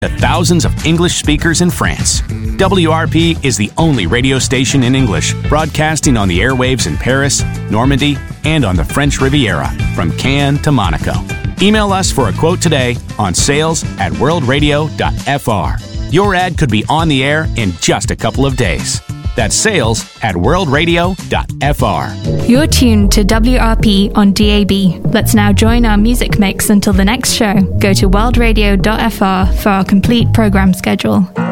to thousands of English speakers in France. WRP is the only radio station in English broadcasting on the airwaves in Paris, Normandy, and on the French Riviera, from Cannes to Monaco. Email us for a quote today on sales@worldradio.fr. Your ad could be on the air in just a couple of days. That's sales@worldradio.fr. You're tuned to WRP on DAB. Let's now join our music mix until the next show. Go to worldradio.fr for our complete program schedule.